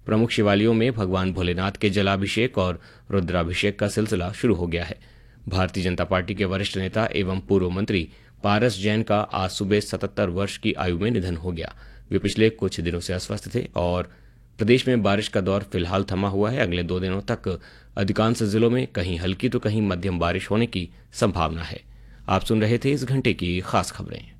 प्रमुख शिवालयों में भगवान भोलेनाथ के जलाभिषेक और रुद्राभिषेक का सिलसिला शुरू हो गया है। भारतीय जनता पार्टी के वरिष्ठ नेता एवं पूर्व मंत्री पारस जैन का आज सुबह 77 वर्ष की आयु में निधन हो गया। वे पिछले कुछ दिनों से अस्वस्थ थे और प्रदेश में बारिश का दौर फिलहाल थमा हुआ है। अगले 2 दिनों तक अधिकांश जिलों में कहीं हल्की तो कहीं मध्यम बारिश होने की संभावना है। आप सुन रहे थे इस घंटे की खास खबरें।